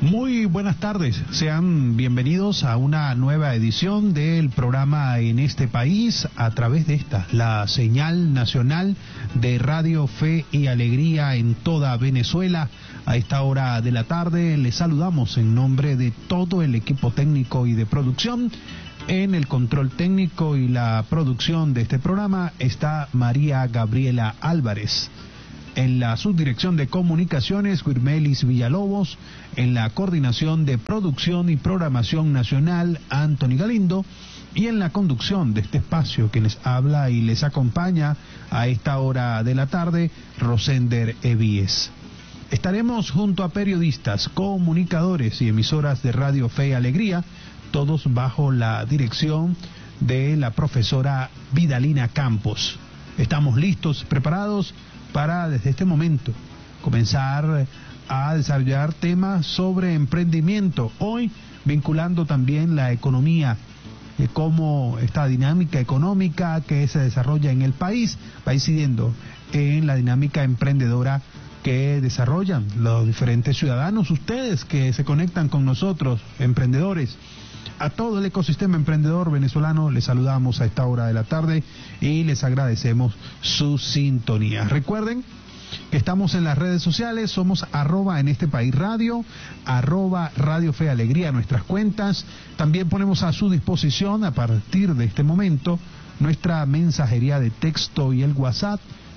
Muy buenas tardes, sean bienvenidos a una nueva edición del programa En este País a través de la señal nacional de Radio Fe y Alegría en toda Venezuela. A esta hora de la tarde les saludamos en nombre de todo el equipo técnico y de producción. En el control técnico y la producción de este programa está María Gabriela Álvarez. En la subdirección de comunicaciones, Guirmelis Villalobos. En la coordinación de producción y programación nacional, Anthony Galindo. Y en la conducción de este espacio, que les habla y les acompaña a esta hora de la tarde, Rosender Evíes. Estaremos junto a periodistas, comunicadores y emisoras de Radio Fe y Alegría, todos bajo la dirección de la profesora Vidalina Campos. Estamos listos, preparados para desde este momento comenzar a desarrollar temas sobre emprendimiento, hoy vinculando también la economía, cómo esta dinámica económica que se desarrolla en el país va incidiendo en la dinámica emprendedora que desarrollan los diferentes ciudadanos, ustedes que se conectan con nosotros, emprendedores. A todo el ecosistema emprendedor venezolano les saludamos a esta hora de la tarde y les agradecemos su sintonía. Recuerden que estamos en las redes sociales, somos @en este país radio, @Radio Fe Alegría, nuestras cuentas. También ponemos a su disposición a partir de este momento nuestra mensajería de texto y el WhatsApp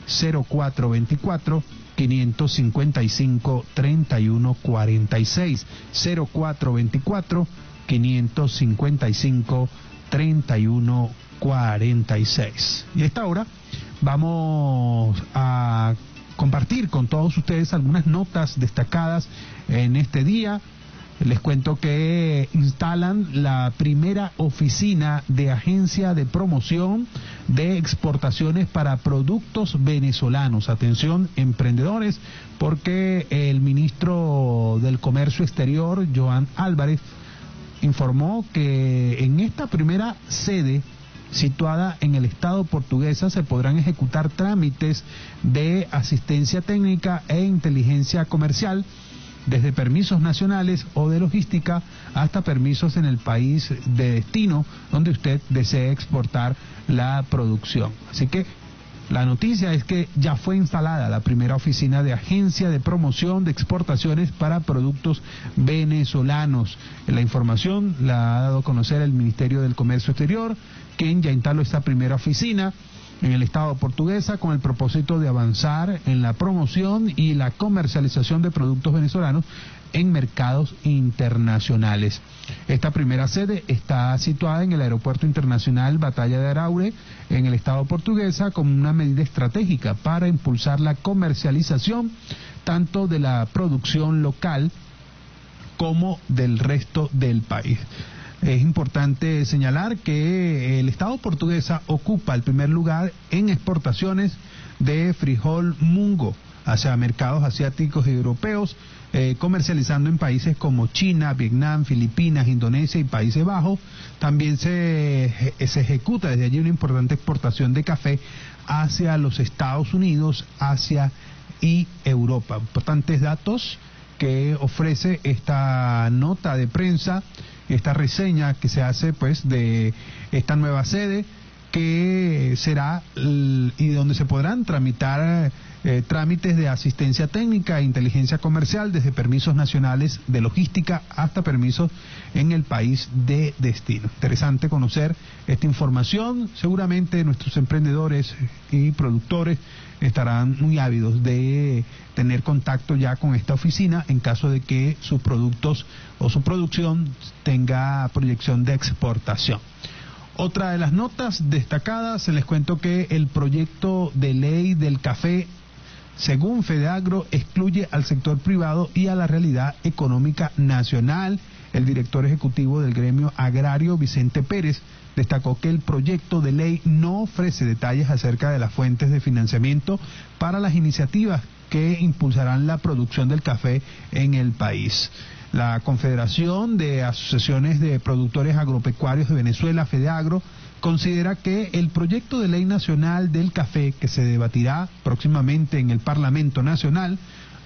0424-555-3146, 0424-555-3146. Y a esta hora vamos a compartir con todos ustedes algunas notas destacadas en este día. Les cuento que instalan la primera oficina de agencia de promoción de exportaciones para productos venezolanos. Atención, emprendedores, porque el ministro del Comercio Exterior, Joan Álvarez, informó que en esta primera sede situada en el estado portuguesa se podrán ejecutar trámites de asistencia técnica e inteligencia comercial, desde permisos nacionales o de logística hasta permisos en el país de destino donde usted desee exportar la producción. Así que la noticia es que ya fue instalada la primera oficina de agencia de promoción de exportaciones para productos venezolanos. La información la ha dado a conocer el Ministerio del Comercio Exterior, quien ya instaló esta primera oficina en el estado portuguesa con el propósito de avanzar en la promoción y la comercialización de productos venezolanos en mercados internacionales. Esta primera sede está situada en el Aeropuerto Internacional Batalla de Araure, en el estado portuguesa, como una medida estratégica para impulsar la comercialización tanto de la producción local como del resto del país. Es importante señalar que el estado portuguesa ocupa el primer lugar en exportaciones de frijol mungo hacia mercados asiáticos y europeos, comercializando en países como China, Vietnam, Filipinas, Indonesia y Países Bajos. También se ejecuta desde allí una importante exportación de café hacia los Estados Unidos, Asia y Europa. Importantes datos que ofrece esta nota de prensa, esta reseña que se hace pues de esta nueva sede, que será y donde se podrán tramitar trámites de asistencia técnica e inteligencia comercial, desde permisos nacionales de logística hasta permisos en el país de destino. Interesante conocer esta información. Seguramente nuestros emprendedores y productores estarán muy ávidos de tener contacto ya con esta oficina en caso de que sus productos o su producción tenga proyección de exportación. Otra de las notas destacadas, les cuento que el proyecto de ley del café, según Fedeagro, excluye al sector privado y a la realidad económica nacional. El director ejecutivo del gremio agrario, Vicente Pérez, destacó que el proyecto de ley no ofrece detalles acerca de las fuentes de financiamiento para las iniciativas que impulsarán la producción del café en el país. La Confederación de Asociaciones de Productores Agropecuarios de Venezuela, Fedeagro, considera que el proyecto de ley nacional del café, que se debatirá próximamente en el Parlamento Nacional,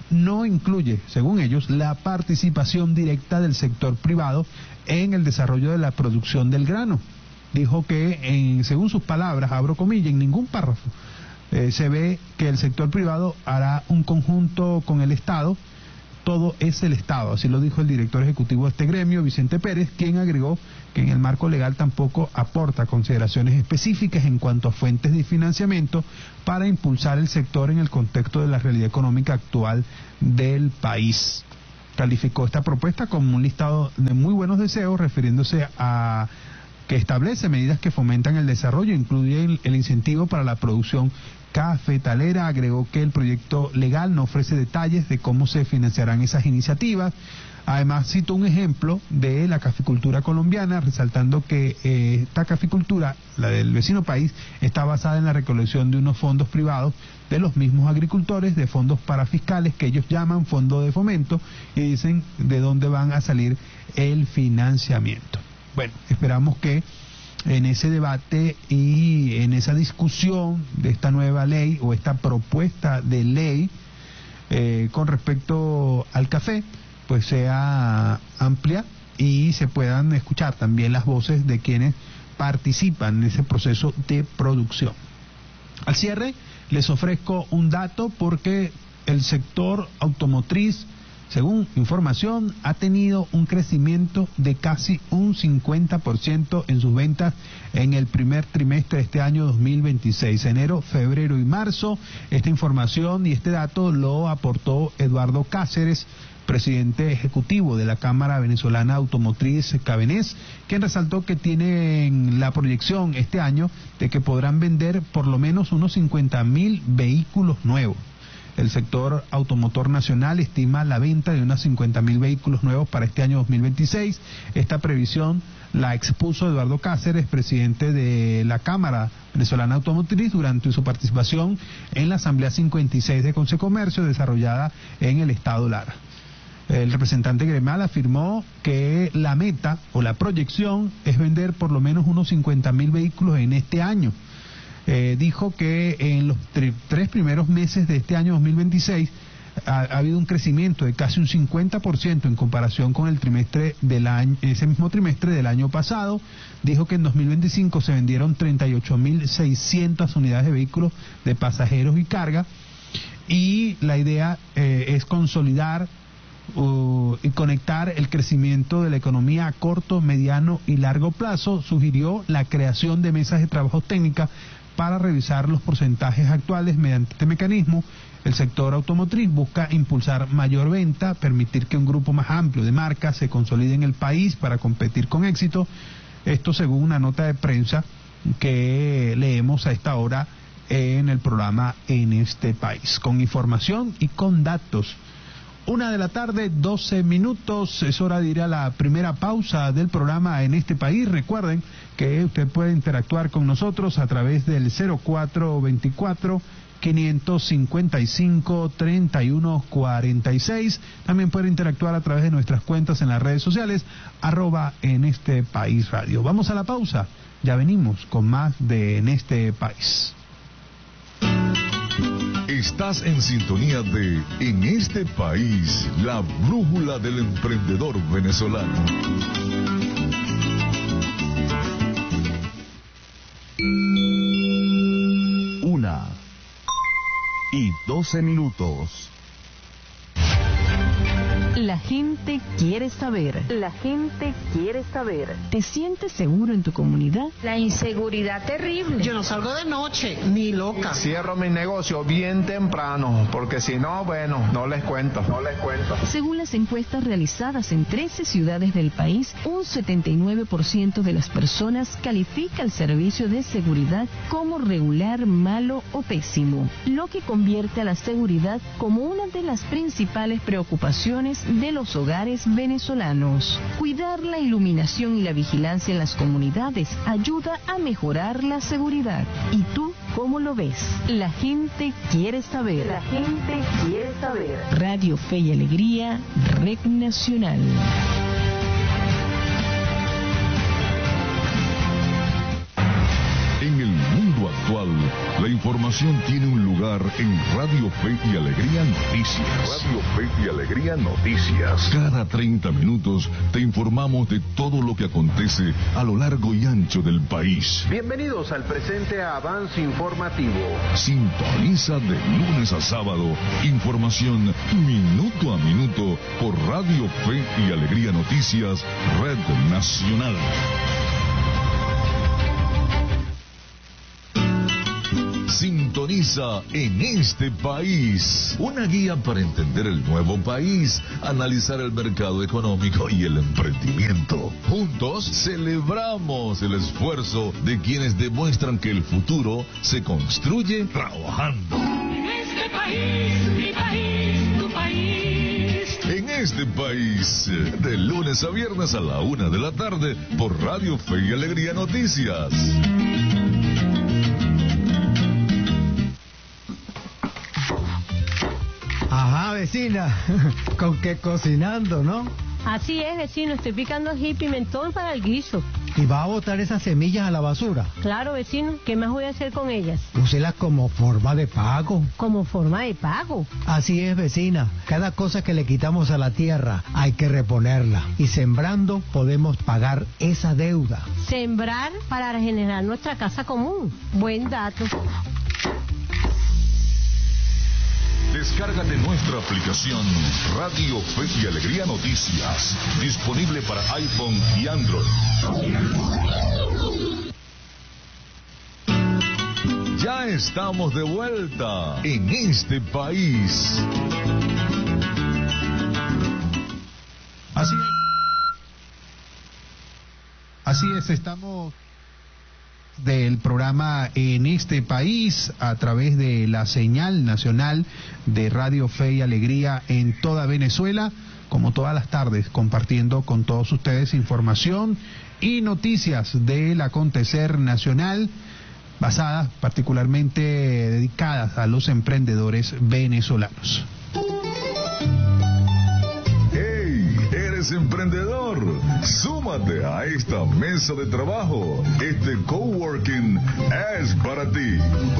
no incluye, según ellos, la participación directa del sector privado en el desarrollo de la producción del grano. Dijo que, según sus palabras, abro comillas, en ningún párrafo se ve que el sector privado hará un conjunto con el Estado. Todo es el Estado, así lo dijo el director ejecutivo de este gremio, Vicente Pérez, quien agregó que en el marco legal tampoco aporta consideraciones específicas en cuanto a fuentes de financiamiento para impulsar el sector en el contexto de la realidad económica actual del país. Calificó esta propuesta como un listado de muy buenos deseos, refiriéndose a que establece medidas que fomentan el desarrollo, incluye el incentivo para la producción cafetalera. Agregó que el proyecto legal no ofrece detalles de cómo se financiarán esas iniciativas. Además, citó un ejemplo de la caficultura colombiana, resaltando que esta caficultura, la del vecino país, está basada en la recolección de unos fondos privados de los mismos agricultores, de fondos parafiscales que ellos llaman fondo de fomento, y dicen de dónde van a salir el financiamiento. Bueno, esperamos que en ese debate y en esa discusión de esta nueva ley o esta propuesta de ley con respecto al café, pues sea amplia y se puedan escuchar también las voces de quienes participan en ese proceso de producción. Al cierre, les ofrezco un dato porque el sector automotriz, según información, ha tenido un crecimiento de casi un 50% en sus ventas en el primer trimestre de este año 2026, enero, febrero y marzo. Esta información y este dato lo aportó Eduardo Cáceres, presidente ejecutivo de la Cámara Venezolana Automotriz Cabenés, quien resaltó que tienen la proyección este año de que podrán vender por lo menos unos 50.000 vehículos nuevos. El sector automotor nacional estima la venta de unos 50.000 vehículos nuevos para este año 2026. Esta previsión la expuso Eduardo Cáceres, presidente de la Cámara Venezolana Automotriz, durante su participación en la Asamblea 56 de Consecomercio desarrollada en el estado Lara. El representante gremial afirmó que la meta o la proyección es vender por lo menos unos 50.000 vehículos en este año. Dijo que en los tres primeros meses de este año 2026 ha habido un crecimiento de casi un 50% en comparación con el trimestre del año, ese mismo trimestre del año pasado. Dijo que en 2025 se vendieron 38.600 unidades de vehículos de pasajeros y carga, y la idea es consolidar y conectar el crecimiento de la economía a corto, mediano y largo plazo. Sugirió la creación de mesas de trabajo técnicas para revisar los porcentajes actuales. Mediante este mecanismo, el sector automotriz busca impulsar mayor venta, permitir que un grupo más amplio de marcas se consolide en el país para competir con éxito. Esto según una nota de prensa que leemos a esta hora en el programa En este País, con información y con datos. 1:12 p.m, es hora de ir a la primera pausa del programa En este País. Recuerden que usted puede interactuar con nosotros a través del 0424-555-3146. También puede interactuar a través de nuestras cuentas en las redes sociales, @En este País Radio. Vamos a la pausa, ya venimos con más de En este País. Estás en sintonía de En este País, la brújula del emprendedor venezolano. 1:12 p.m. La gente quiere saber. La gente quiere saber. ¿Te sientes seguro en tu comunidad? La inseguridad terrible. Yo no salgo de noche, ni loca. Cierro mi negocio bien temprano, porque si no, bueno, no les cuento. Según las encuestas realizadas en 13 ciudades del país, un 79% de las personas califica el servicio de seguridad como regular, malo o pésimo, lo que convierte a la seguridad como una de las principales preocupaciones de los hogares venezolanos. Cuidar la iluminación y la vigilancia en las comunidades ayuda a mejorar la seguridad. ¿Y tú cómo lo ves? La gente quiere saber. La gente quiere saber. Radio Fe y Alegría, Red Nacional. En el mundo actual, La información tiene un lugar en Radio Fe y Alegría Noticias. Radio Fe y Alegría Noticias. Cada 30 minutos te informamos de todo lo que acontece a lo largo y ancho del país. Bienvenidos al presente avance informativo. Sintoniza de lunes a sábado información minuto a minuto por Radio Fe y Alegría Noticias, Red Nacional. Sintoniza En este País, una guía para entender el nuevo país, analizar el mercado económico y el emprendimiento. Juntos celebramos el esfuerzo de quienes demuestran que el futuro se construye trabajando. En este país, mi país, tu país. En este país, de lunes a viernes a la 1 de la tarde por Radio Fe y Alegría Noticias. Ajá, vecina, con que cocinando, ¿no? Así es, vecino, estoy picando ají y pimentón para el guiso. ¿Y va a botar esas semillas a la basura? Claro, vecino, ¿qué más voy a hacer con ellas? Úselas como forma de pago. ¿Como forma de pago? Así es, vecina, cada cosa que le quitamos a la tierra hay que reponerla. Y sembrando podemos pagar esa deuda. Sembrar para regenerar nuestra casa común. Buen dato. Descárgate nuestra aplicación Radio Fe y Alegría Noticias, disponible para iPhone y Android. Ya estamos de vuelta en este país. Así es, estamos del programa En este País a través de la señal nacional de Radio Fe y Alegría en toda Venezuela, como todas las tardes, compartiendo con todos ustedes información y noticias del acontecer nacional, basadas particularmente dedicadas a los emprendedores venezolanos. ¿Eres emprendedor? Súmate a esta mesa de trabajo. Este coworking es para ti.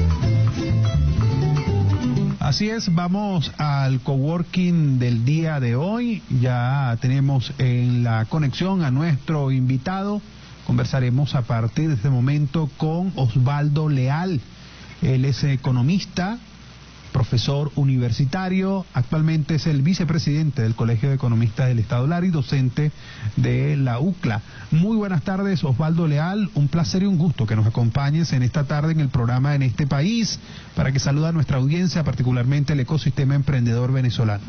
Así es, vamos al coworking del día de hoy. Ya tenemos en la conexión a nuestro invitado. Conversaremos a partir de este momento con Osvaldo Leal. Él es economista, profesor universitario, actualmente es el vicepresidente del Colegio de Economistas del Estado Lara y docente de la UCLA. Muy buenas tardes, Osvaldo Leal, un placer y un gusto que nos acompañes en esta tarde en el programa En este País, para que saluda a nuestra audiencia, particularmente el ecosistema emprendedor venezolano.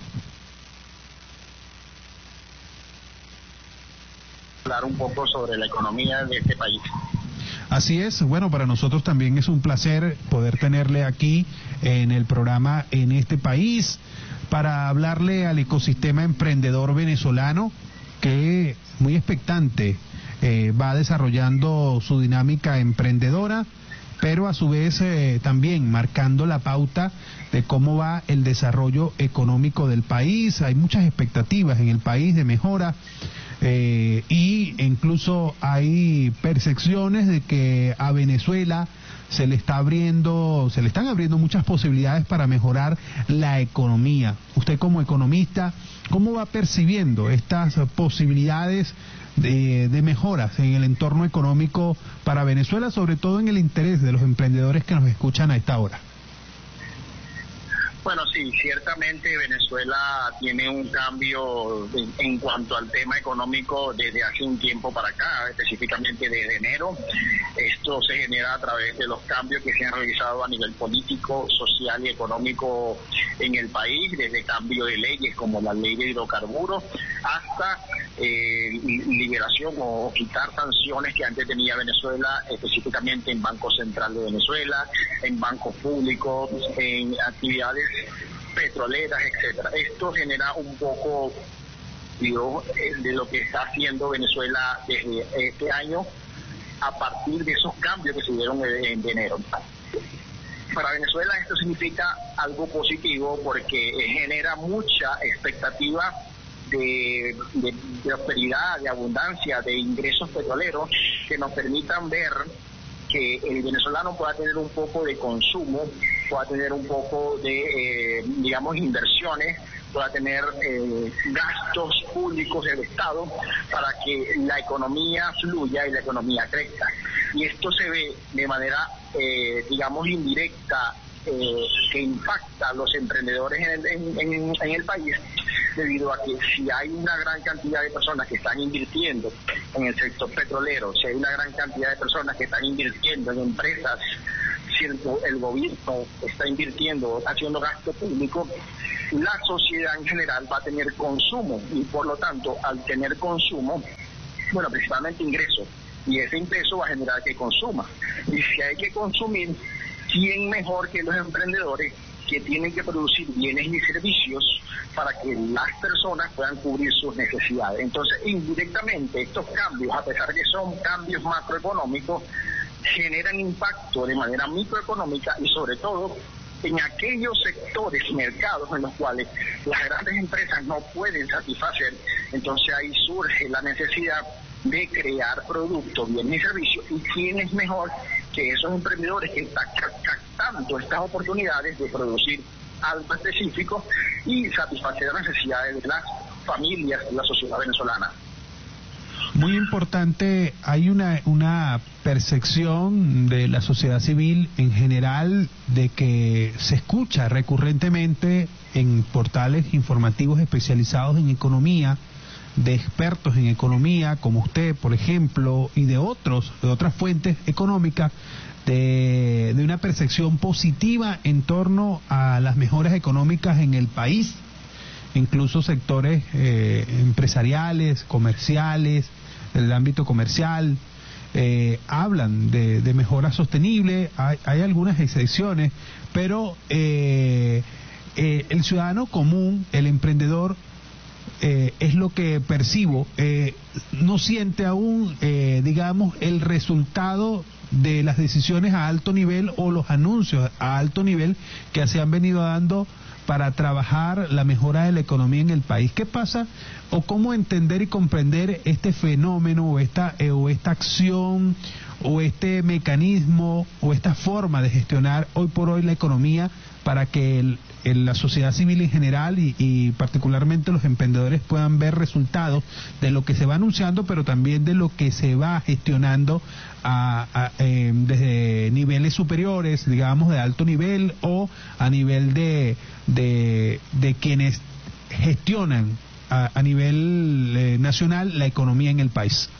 Hablar un poco sobre la economía de este país. Así es, bueno, para nosotros también es un placer poder tenerle aquí en el programa En este País para hablarle al ecosistema emprendedor venezolano que muy expectante va desarrollando su dinámica emprendedora, pero a su vez también marcando la pauta de cómo va el desarrollo económico del país. Hay muchas expectativas en el país de mejora. Y incluso hay percepciones de que a Venezuela se le están abriendo muchas posibilidades para mejorar la economía. Usted como economista, ¿cómo va percibiendo estas posibilidades de mejoras en el entorno económico para Venezuela, sobre todo en el interés de los emprendedores que nos escuchan a esta hora? Bueno, sí, ciertamente Venezuela tiene un cambio en cuanto al tema económico desde hace un tiempo para acá, específicamente desde enero. Esto se genera a través de los cambios que se han realizado a nivel político, social y económico en el país, desde cambio de leyes como la ley de hidrocarburos hasta liberación o quitar sanciones que antes tenía Venezuela, específicamente en Banco Central de Venezuela, en bancos públicos, en actividades petroleras, etcétera. Esto genera un poco de lo que está haciendo Venezuela desde este año a partir de esos cambios que se dieron en enero. Para Venezuela esto significa algo positivo porque genera mucha expectativa de prosperidad, de abundancia, de ingresos petroleros que nos permitan ver que el venezolano pueda tener un poco de consumo, pueda tener un poco de, digamos, inversiones, pueda tener gastos públicos del Estado para que la economía fluya y la economía crezca. Y esto se ve de manera, digamos, indirecta, que impacta a los emprendedores en el país, debido a que si hay una gran cantidad de personas que están invirtiendo en el sector petrolero, si hay una gran cantidad de personas que están invirtiendo en empresas, si el gobierno está invirtiendo, haciendo gasto público, la sociedad en general va a tener consumo y por lo tanto al tener consumo, bueno, principalmente ingresos, y ese ingreso va a generar que consuma. Y si hay que consumir, ¿quién mejor que los emprendedores que tienen que producir bienes y servicios para que las personas puedan cubrir sus necesidades? Entonces, indirectamente, estos cambios, a pesar de que son cambios macroeconómicos, generan impacto de manera microeconómica y sobre todo en aquellos sectores, mercados en los cuales las grandes empresas no pueden satisfacer. Entonces ahí surge la necesidad de crear productos, bienes y servicios, y quién es mejor que esos emprendedores que están captando estas oportunidades de producir algo específico y satisfacer las necesidades de las familias de la sociedad venezolana. Muy importante, hay una percepción de la sociedad civil en general de que se escucha recurrentemente en portales informativos especializados en economía, de expertos en economía como usted, por ejemplo, y de otras fuentes económicas, de una percepción positiva en torno a las mejoras económicas en el país, incluso sectores empresariales, comerciales, del ámbito comercial, hablan de mejora sostenible. Hay algunas excepciones, pero el ciudadano común, el emprendedor, es lo que percibo, no siente aún, digamos, el resultado de las decisiones a alto nivel o los anuncios a alto nivel que se han venido dando para trabajar la mejora de la economía en el país. ¿Qué pasa o cómo entender y comprender este fenómeno o esta acción o este mecanismo o esta forma de gestionar hoy por hoy la economía para que la sociedad civil en general y particularmente los emprendedores puedan ver resultados de lo que se va anunciando, pero también de lo que se va gestionando desde niveles superiores, digamos de alto nivel, o a nivel de quienes gestionan a nivel nacional la economía en el país?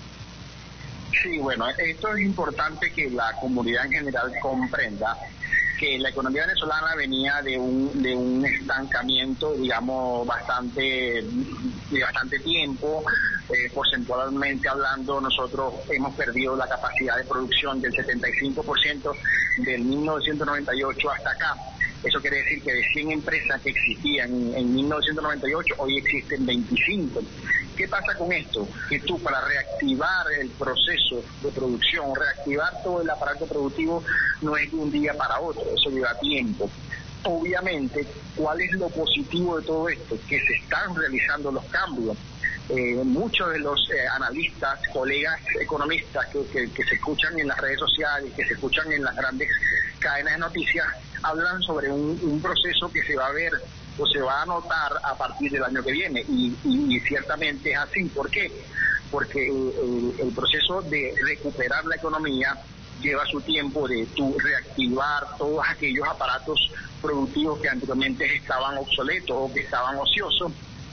Sí, bueno, esto es importante que la comunidad en general comprenda que la economía venezolana venía de un estancamiento, digamos, de bastante tiempo. Porcentualmente hablando, nosotros hemos perdido la capacidad de producción del 75% del 1998 hasta acá. Eso quiere decir que de 100 empresas que existían en 1998, hoy existen 25. ¿Qué pasa con esto? Que tú, para reactivar el proceso de producción, reactivar todo el aparato productivo, no es de un día para otro, eso lleva tiempo. Obviamente, ¿cuál es lo positivo de todo esto? Que se están realizando los cambios. Muchos de los analistas, colegas economistas que se escuchan en las redes sociales, que se escuchan en las grandes cadenas de noticias, hablan sobre un proceso que se va a ver o se va a notar a partir del año que viene, y ciertamente es así. ¿Por qué? Porque el proceso de recuperar la economía lleva su tiempo, de reactivar todos aquellos aparatos productivos que anteriormente estaban obsoletos o que estaban ociosos.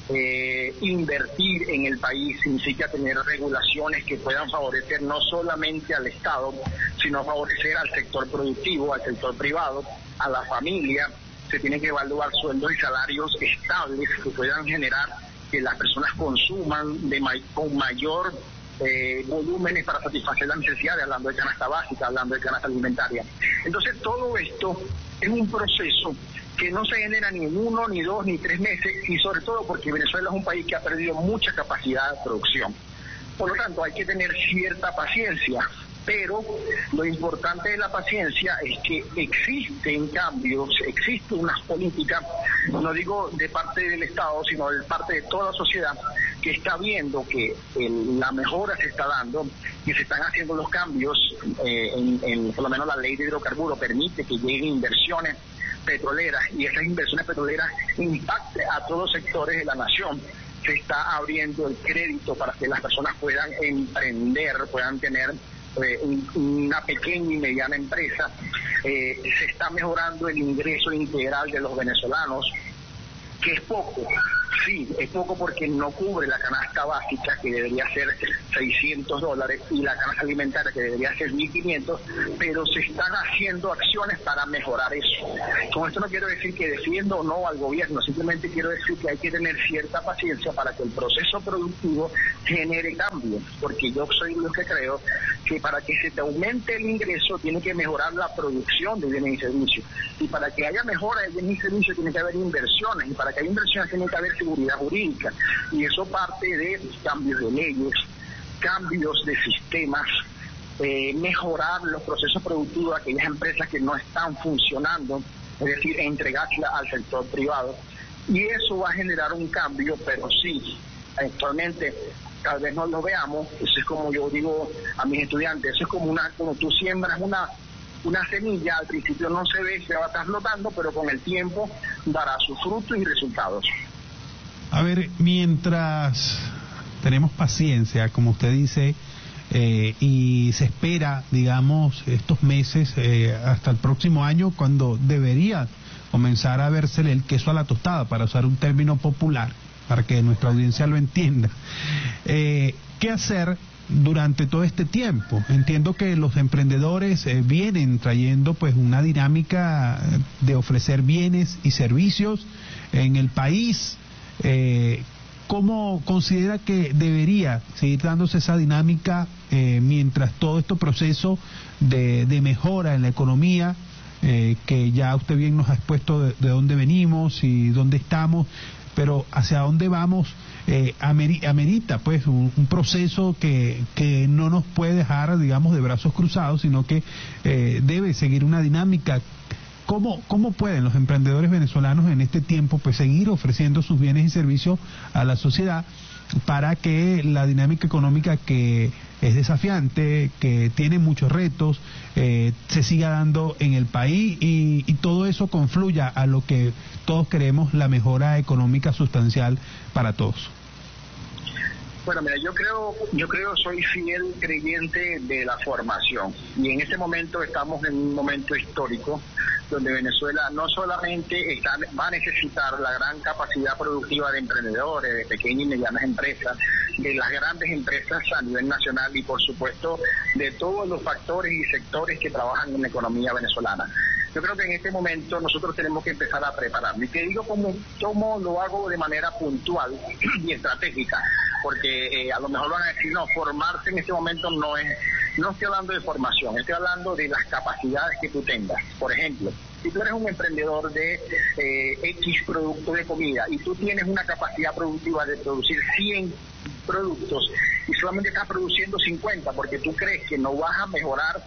Invertir en el país significa tener regulaciones que puedan favorecer no solamente al Estado, sino favorecer al sector productivo, al sector privado, a la familia. Se tienen que evaluar sueldos y salarios estables que puedan generar que las personas consuman con mayor volúmenes para satisfacer las necesidades, hablando de canasta básica, hablando de canasta alimentaria. Entonces todo esto es un proceso que no se genera ni en 1, ni 2, ni 3 meses, y sobre todo porque Venezuela es un país que ha perdido mucha capacidad de producción. Por lo tanto, hay que tener cierta paciencia, pero lo importante de la paciencia es que existen cambios, existen unas políticas, no digo de parte del Estado, sino de parte de toda la sociedad, que está viendo que la mejora se está dando, que se están haciendo los cambios, por lo menos la ley de hidrocarburos permite que lleguen inversiones petroleras y esas inversiones petroleras impacten a todos los sectores de la nación. Se está abriendo el crédito para que las personas puedan emprender, puedan tener una pequeña y mediana empresa. Se está mejorando el ingreso integral de los venezolanos, que es poco. Sí, es poco porque no cubre la canasta básica, que debería ser $600, y la canasta alimentaria, que debería ser 1.500, pero se están haciendo acciones para mejorar eso. Con esto no quiero decir que defiendo o no al gobierno, simplemente quiero decir que hay que tener cierta paciencia para que el proceso productivo genere cambios, porque yo soy lo que creo que para que se te aumente el ingreso tiene que mejorar la producción de bienes y servicios, y para que haya mejora de bienes y servicios tiene que haber inversiones, y para que haya inversiones tiene que haber seguridad jurídica, y eso parte de cambios de leyes, cambios de sistemas, mejorar los procesos productivos de aquellas empresas que no están funcionando, es decir, entregársela al sector privado, y eso va a generar un cambio. Pero sí, actualmente tal vez no lo veamos. Eso es como yo digo a mis estudiantes, eso es como tú siembras una semilla, al principio no se ve, se va a estar flotando, pero con el tiempo dará sus frutos y resultados. A ver, mientras tenemos paciencia, como usted dice, y se espera, digamos, estos meses hasta el próximo año, cuando debería comenzar a vérsele el queso a la tostada, para usar un término popular, para que nuestra audiencia lo entienda. ¿Qué hacer durante todo este tiempo? Entiendo que los emprendedores vienen trayendo pues una dinámica de ofrecer bienes y servicios en el país. ¿Cómo considera que debería seguir dándose esa dinámica mientras todo este proceso de mejora en la economía, que ya usted bien nos ha expuesto de dónde venimos y dónde estamos, pero hacia dónde vamos, amerita pues un proceso que no nos puede dejar, digamos, de brazos cruzados, sino que debe seguir una dinámica? ¿Cómo pueden los emprendedores venezolanos en este tiempo pues seguir ofreciendo sus bienes y servicios a la sociedad para que la dinámica económica, que es desafiante, que tiene muchos retos, se siga dando en el país y todo eso confluya a lo que todos queremos, la mejora económica sustancial para todos? Bueno, mira, yo creo, soy fiel creyente de la formación, y en este momento estamos en un momento histórico donde Venezuela no solamente va a necesitar la gran capacidad productiva de emprendedores, de pequeñas y medianas empresas, de las grandes empresas a nivel nacional, y por supuesto de todos los factores y sectores que trabajan en la economía venezolana. Yo creo que en este momento nosotros tenemos que empezar a prepararnos. Y te digo cómo lo hago de manera puntual y estratégica, porque a lo mejor van a decir, no, formarse en este momento no estoy hablando de formación, estoy hablando de las capacidades que tú tengas. Por ejemplo, si tú eres un emprendedor de X producto de comida y tú tienes una capacidad productiva de producir 100 productos y solamente estás produciendo 50 porque tú crees que no vas a mejorar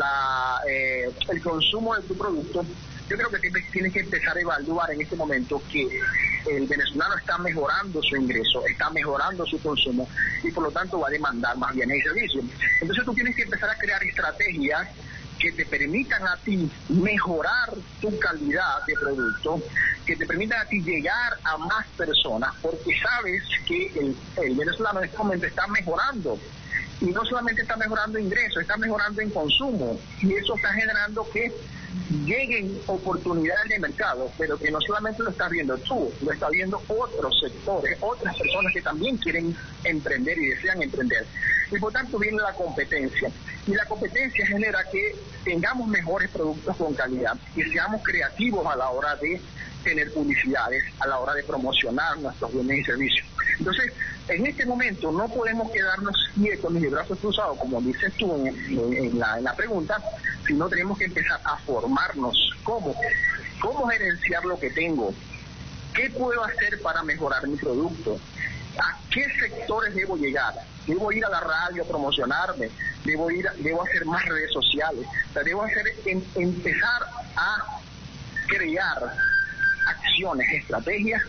el consumo de tu producto, yo creo que tienes que empezar a evaluar en este momento que el venezolano está mejorando su ingreso, está mejorando su consumo, y por lo tanto va a demandar más bienes y servicios. Entonces tú tienes que empezar a crear estrategias que te permitan a ti mejorar tu calidad de producto, que te permitan a ti llegar a más personas, porque sabes que el venezolano en este momento está mejorando. Y no solamente está mejorando ingresos, está mejorando en consumo, y eso está generando que lleguen oportunidades de mercado, pero que no solamente lo estás viendo tú, lo está viendo otros sectores, otras personas que también quieren emprender y desean emprender. Y por tanto viene la competencia, y la competencia genera que tengamos mejores productos con calidad, y seamos creativos a la hora de tener publicidades, a la hora de promocionar nuestros bienes y servicios. Entonces, en este momento no podemos quedarnos quietos ni de brazos cruzados, como dices tú en la pregunta, sino tenemos que empezar a formarnos. ¿Cómo gerenciar lo que tengo? ¿Qué puedo hacer para mejorar mi producto? ¿A qué sectores debo llegar? ¿Debo ir a la radio a promocionarme? ¿Debo hacer más redes sociales? O sea, debo empezar a crear acciones, estrategias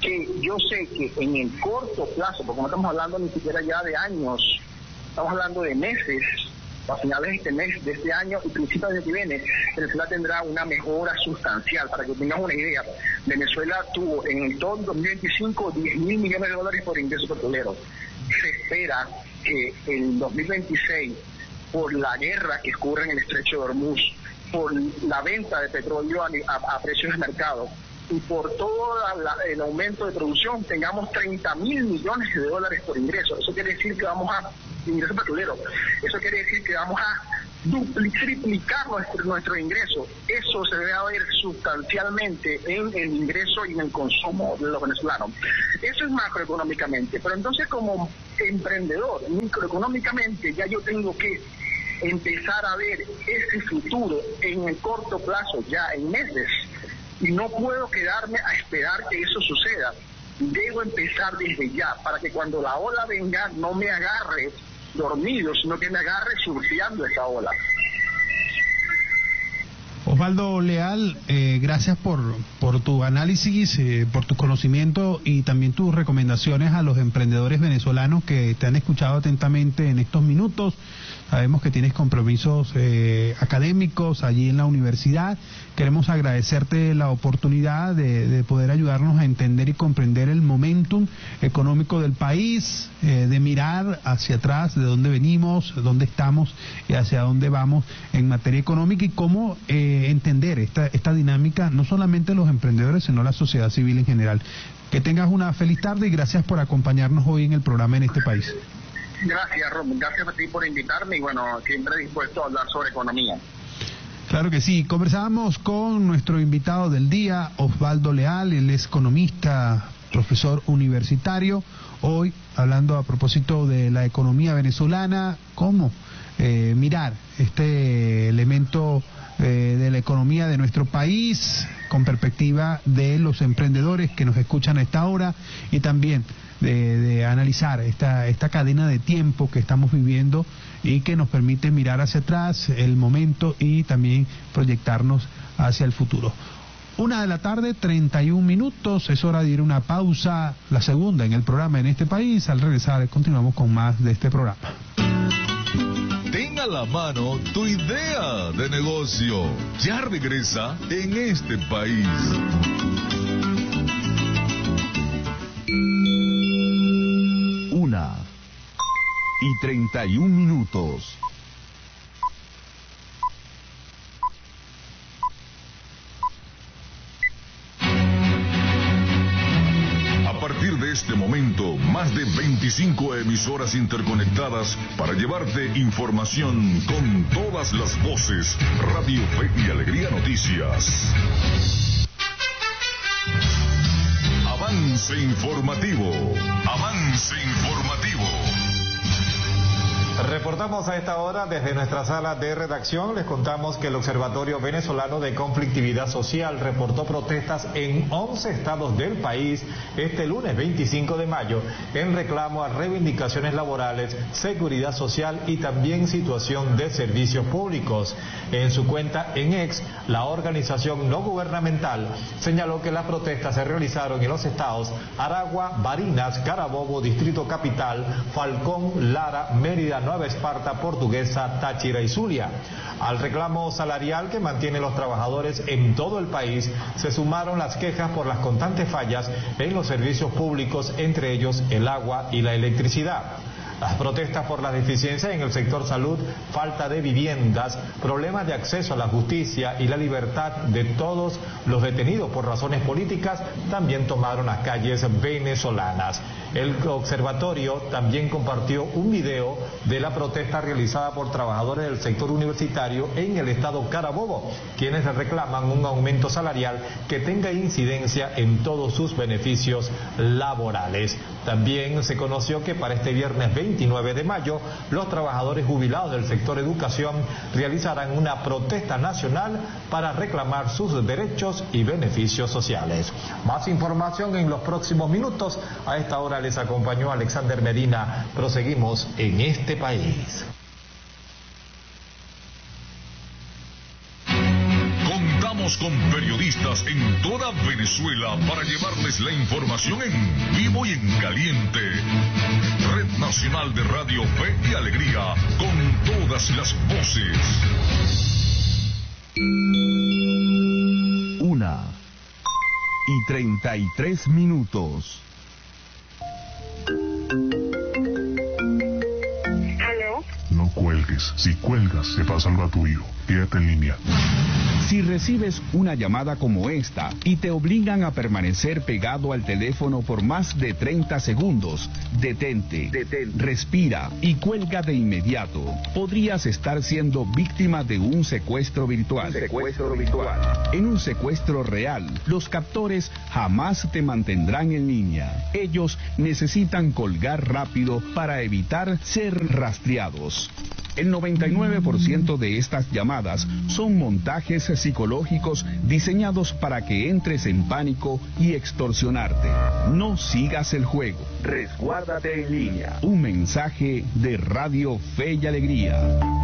que yo sé que en el corto plazo, porque no estamos hablando ni siquiera ya de años, estamos hablando de meses, a finales de este mes, de este año y principios de que viene, Venezuela tendrá una mejora sustancial. Para que tengas una idea, Venezuela tuvo en todo el 2025 $10.000 millones por ingresos petroleros. Se espera que en 2026, por la guerra que ocurre en el Estrecho de Hormuz, por la venta de petróleo a precios de mercado y por todo el aumento de producción, tengamos $30.000 millones por ingresos. Eso quiere decir que vamos a ingresos petroleros. Eso quiere decir que vamos a triplicar nuestro ingreso. Eso se debe ver sustancialmente en el ingreso y en el consumo de los venezolanos. Eso es macroeconómicamente. Pero entonces, como emprendedor, microeconómicamente, ya yo tengo que empezar a ver ese futuro en el corto plazo, ya en meses. Y no puedo quedarme a esperar que eso suceda. Debo empezar desde ya, para que cuando la ola venga no me agarre dormido, sino que me agarre surfeando esa ola. Osvaldo Leal, gracias por tu análisis, por tu conocimiento y también tus recomendaciones a los emprendedores venezolanos que te han escuchado atentamente en estos minutos. Sabemos que tienes compromisos académicos allí en la universidad. Queremos agradecerte la oportunidad de poder ayudarnos a entender y comprender el momentum económico del país, de mirar hacia atrás, de dónde venimos, dónde estamos y hacia dónde vamos en materia económica y cómo entender esta dinámica, no solamente los emprendedores, sino la sociedad civil en general. Que tengas una feliz tarde y gracias por acompañarnos hoy en el programa En este País. Gracias, Rom. Gracias a ti por invitarme y bueno, siempre dispuesto a hablar sobre economía. Claro que sí. Conversábamos con nuestro invitado del día, Osvaldo Leal. Él es economista, profesor universitario. Hoy hablando a propósito de la economía venezolana, cómo mirar este elemento de la economía de nuestro país con perspectiva de los emprendedores que nos escuchan a esta hora y también de analizar esta cadena de tiempo que estamos viviendo y que nos permite mirar hacia atrás el momento y también proyectarnos hacia el futuro. 1:31 p.m, es hora de ir a una pausa, la segunda en el programa En este País. Al regresar continuamos con más de este programa. Ten a la mano tu idea de negocio. Ya regresa En este País. 1:31 p.m. A partir de este momento, más de 25 emisoras interconectadas para llevarte información con todas las voces. Radio Fe y Alegría Noticias. Avance informativo. Avance informativo. Reportamos a esta hora desde nuestra sala de redacción. Les contamos que el Observatorio Venezolano de Conflictividad Social reportó protestas en 11 estados del país este lunes 25 de mayo en reclamo a reivindicaciones laborales, seguridad social y también situación de servicios públicos. En su cuenta en X, la organización no gubernamental señaló que las protestas se realizaron en los estados Aragua, Barinas, Carabobo, Distrito Capital, Falcón, Lara, Mérida, Nueva Esparta, Portuguesa, Táchira y Zulia. Al reclamo salarial que mantienen los trabajadores en todo el país, se sumaron las quejas por las constantes fallas en los servicios públicos, entre ellos el agua y la electricidad. Las protestas por las deficiencias en el sector salud, falta de viviendas, problemas de acceso a la justicia y la libertad de todos los detenidos por razones políticas también tomaron las calles venezolanas. El observatorio también compartió un video de la protesta realizada por trabajadores del sector universitario en el estado Carabobo, quienes reclaman un aumento salarial que tenga incidencia en todos sus beneficios laborales. También se conoció que para este viernes 29 de mayo, los trabajadores jubilados del sector educación realizarán una protesta nacional para reclamar sus derechos y beneficios sociales. Más información en los próximos minutos. A esta hora les acompañó Alexander Medina. Proseguimos En este País. Contamos con periodistas en toda Venezuela para llevarles la información en vivo y en caliente. Red Nacional de Radio Fe y Alegría, con todas las voces. 1:33. ¿Aló? No cuelgues. Si cuelgas, se pasa algo a tu hijo. Quédate en línea. Si recibes una llamada como esta y te obligan a permanecer pegado al teléfono por más de 30 segundos, detente, respira y cuelga de inmediato. Podrías estar siendo víctima de un secuestro virtual. En un secuestro real, los captores jamás te mantendrán en línea. Ellos necesitan colgar rápido para evitar ser rastreados. El 99% de estas llamadas son montajes psicológicos diseñados para que entres en pánico y extorsionarte. No sigas el juego. Resguárdate en línea. Un mensaje de Radio Fe y Alegría.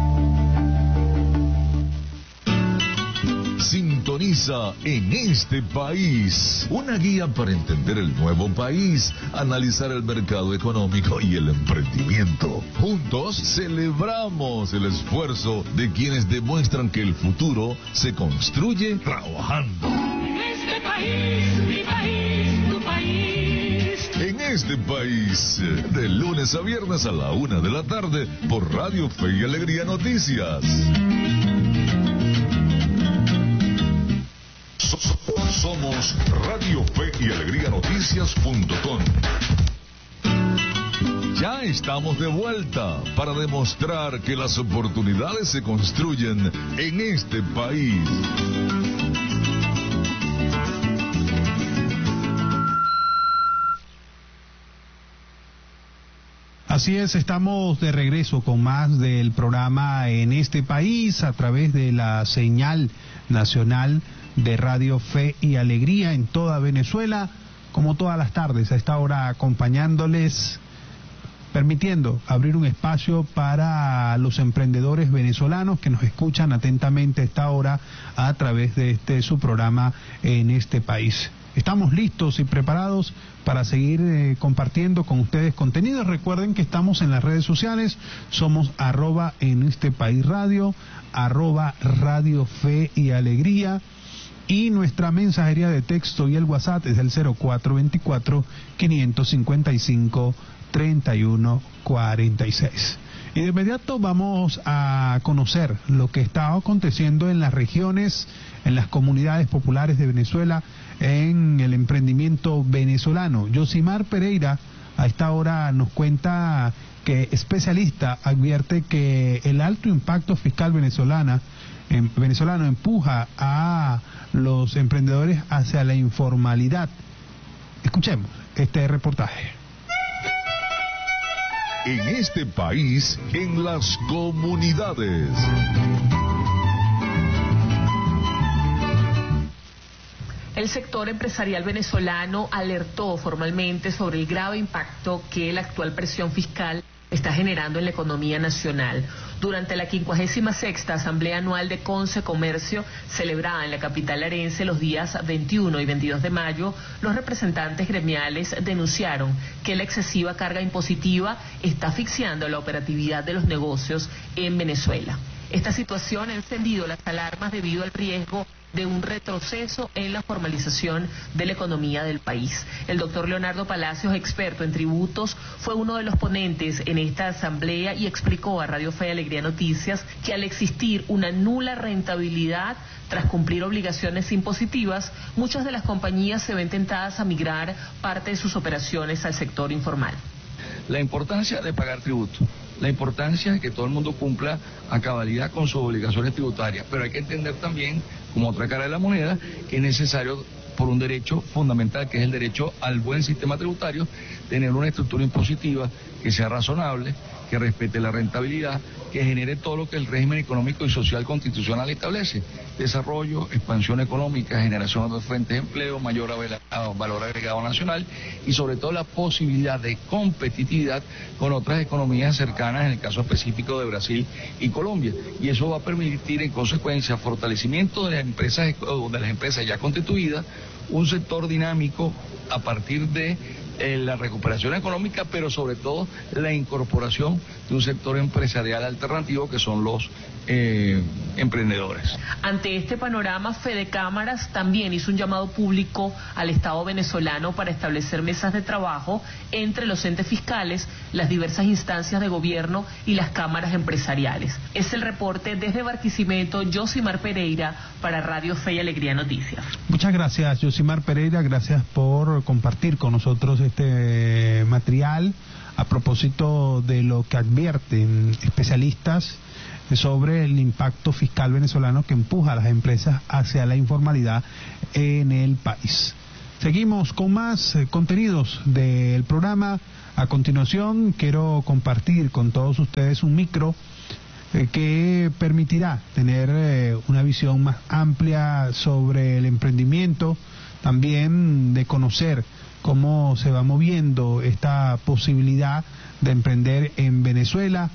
Sintoniza En Este País, una guía para entender el nuevo país, analizar el mercado económico y el emprendimiento. Juntos celebramos el esfuerzo de quienes demuestran que el futuro se construye trabajando. En este país, mi país, tu país. En Este País, de lunes a viernes a la 1 de la tarde, por Radio Fe y Alegría Noticias. Somos Radio Fe y Alegría Noticias.com. Ya estamos de vuelta para demostrar que las oportunidades se construyen en este país. Así es, estamos de regreso con más del programa En Este País a través de la señal nacional de Radio Fe y Alegría en toda Venezuela, como todas las tardes, a esta hora acompañándoles, permitiendo abrir un espacio para los emprendedores venezolanos que nos escuchan atentamente a esta hora a través de su programa En Este País. Estamos listos y preparados para seguir compartiendo con ustedes contenidos. Recuerden que estamos en las redes sociales, somos @En Este País Radio, @Radio Fe y Alegría, y nuestra mensajería de texto y el WhatsApp es el 0424-555-3146. Y de inmediato vamos a conocer lo que está aconteciendo en las regiones, en las comunidades populares de Venezuela, en el emprendimiento venezolano. Yosimar Pereira a esta hora nos cuenta que especialista advierte que el alto impacto fiscal venezolano empuja a los emprendedores hacia la informalidad. Escuchemos este reportaje. En este país, en las comunidades. El sector empresarial venezolano alertó formalmente sobre el grave impacto que la actual presión fiscal está generando en la economía nacional. Durante la 56ª Asamblea Anual de Conce Comercio, celebrada en la capital arense los días 21 y 22 de mayo, los representantes gremiales denunciaron que la excesiva carga impositiva está asfixiando la operatividad de los negocios en Venezuela. Esta situación ha encendido las alarmas debido al riesgo de un retroceso en la formalización de la economía del país. El doctor Leonardo Palacios, experto en tributos, fue uno de los ponentes en esta asamblea y explicó a Radio Fe y Alegría Noticias que al existir una nula rentabilidad tras cumplir obligaciones impositivas, muchas de las compañías se ven tentadas a migrar parte de sus operaciones al sector informal. La importancia de pagar tributo, la importancia de que todo el mundo cumpla a cabalidad con sus obligaciones tributarias, pero hay que entender también, como otra cara de la moneda, que es necesario por un derecho fundamental, que es el derecho al buen sistema tributario, tener una estructura impositiva que sea razonable, que respete la rentabilidad, que genere todo lo que el régimen económico y social constitucional establece: desarrollo, expansión económica, generación de fuentes de empleo, mayor valor agregado nacional y sobre todo la posibilidad de competitividad con otras economías cercanas, en el caso específico de Brasil y Colombia. Y eso va a permitir en consecuencia fortalecimiento de las empresas ya constituidas, un sector dinámico a partir de la recuperación económica, pero sobre todo la incorporación de un sector empresarial alternativo que son los emprendedores. Ante este panorama, Fede Cámaras también hizo un llamado público al Estado venezolano para establecer mesas de trabajo entre los entes fiscales, las diversas instancias de gobierno y las cámaras empresariales. Es el reporte desde Barquisimeto, Yosimar Pereira, para Radio Fe y Alegría Noticias. Muchas gracias, Yosimar Pereira, gracias por compartir con nosotros este material a propósito de lo que advierten especialistas sobre el impacto fiscal venezolano que empuja a las empresas hacia la informalidad en el país. Seguimos con más contenidos del programa. A continuación quiero compartir con todos ustedes un micro que permitirá tener una visión más amplia sobre el emprendimiento, también de conocer cómo se va moviendo esta posibilidad de emprender en Venezuela.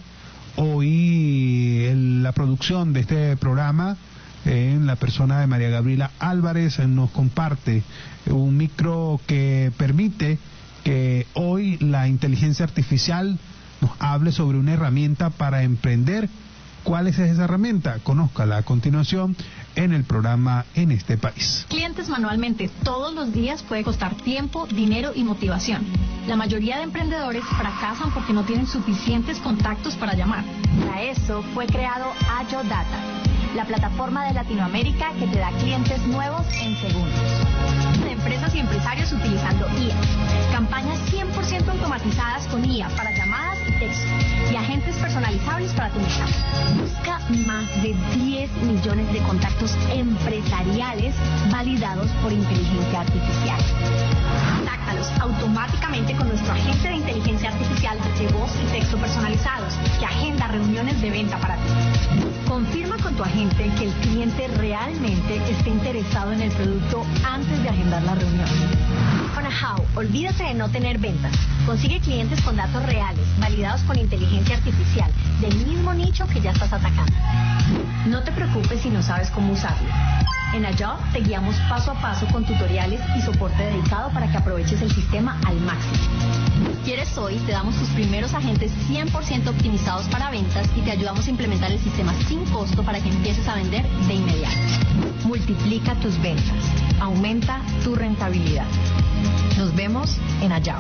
Hoy la producción de este programa, en la persona de María Gabriela Álvarez, nos comparte un micro que permite que hoy la inteligencia artificial nos hable sobre una herramienta para emprender. ¿Cuál es esa herramienta? Conózcala a continuación en el programa En este País. Clientes manualmente todos los días puede costar tiempo, dinero y motivación. La mayoría de emprendedores fracasan porque no tienen suficientes contactos para llamar. Para eso fue creado AyoData, la plataforma de Latinoamérica que te da clientes nuevos en segundos. De empresas y empresarios utilizando IA. Campañas 100% automatizadas con IA para llamadas y texto. Y agentes personalizables para tu mercado. Busca más de 10 millones de contactos empresariales validados por inteligencia artificial. Contáctalos automáticamente con nuestro agente de inteligencia artificial de voz y texto personalizados, que agenda reuniones de venta para ti. Confirma con tu agente que el cliente realmente esté interesado en el producto antes de agendar la reunión. Con How, olvídate de no tener ventas. Consigue clientes con datos reales, validados con inteligencia artificial, del mismo nicho que ya estás atacando. No te preocupes si no sabes cómo usarlo. En Ayo te guiamos paso a paso con tutoriales y soporte dedicado para que aproveches el sistema al máximo. ¿Quieres hoy? Te damos tus primeros agentes 100% optimizados para ventas y te ayudamos a implementar el sistema sin costo para que empieces a vender de inmediato. Multiplica tus ventas. Aumenta tu rentabilidad. Nos vemos en Ayo.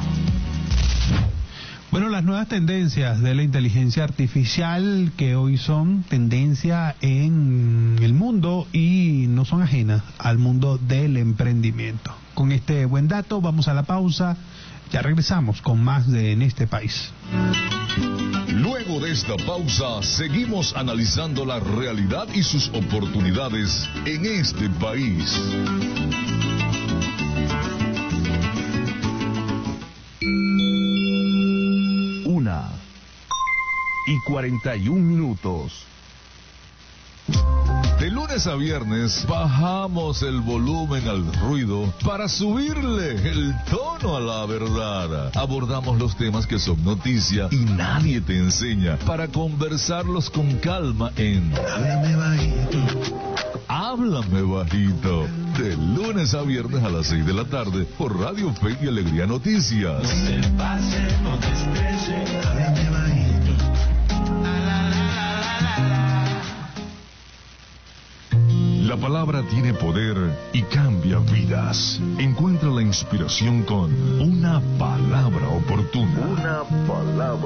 Bueno, las nuevas tendencias de la inteligencia artificial que hoy son tendencia en el mundo y no son ajenas al mundo del emprendimiento. Con este buen dato vamos a la pausa, ya regresamos con más de En este País. Luego de esta pausa, seguimos analizando la realidad y sus oportunidades en este país. 1:41. De lunes a viernes bajamos el volumen al ruido para subirle el tono a la verdad. Abordamos los temas que son noticia y nadie te enseña para conversarlos con calma en Háblame Bajito. Háblame Bajito. De lunes a viernes a las 6 de la tarde por Radio Fe y Alegría Noticias. No te pase, no te estreses, háblame bajito. La palabra tiene poder y cambia vidas. Encuentra la inspiración con una palabra oportuna. Una palabra.